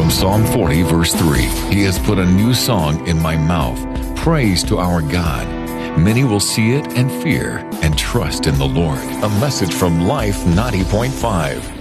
From Psalm 40, verse 3, He has put a new song in my mouth, praise to our God. Many will see it and fear and trust in the Lord. A message from Life 90.5.